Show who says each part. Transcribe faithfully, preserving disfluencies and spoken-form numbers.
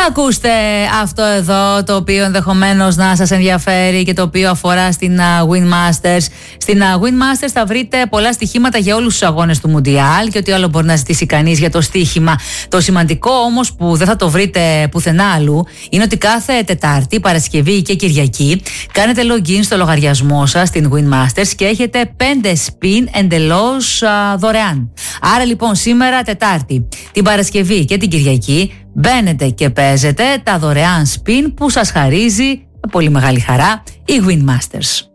Speaker 1: Να ακούστε αυτό εδώ, το οποίο ενδεχομένως να σας ενδιαφέρει και το οποίο αφορά στην uh, Win Masters. Στην uh, Win Masters θα βρείτε πολλά στοιχήματα για όλους τους αγώνες του Μουντιάλ και ό,τι άλλο μπορεί να ζητήσει κανείς για το στοίχημα. Το σημαντικό όμως που δεν θα το βρείτε πουθενά αλλού είναι ότι κάθε Τετάρτη, Παρασκευή και Κυριακή κάνετε login στο λογαριασμό σας στην Win Masters και έχετε πέντε spin εντελώς uh, δωρεάν. Άρα λοιπόν σήμερα Τετάρτη, την Παρασκευή και την Κυριακή μπαίνετε και παίζετε τα δωρεάν spin που σας χαρίζει με πολύ μεγάλη χαρά η Win Masters.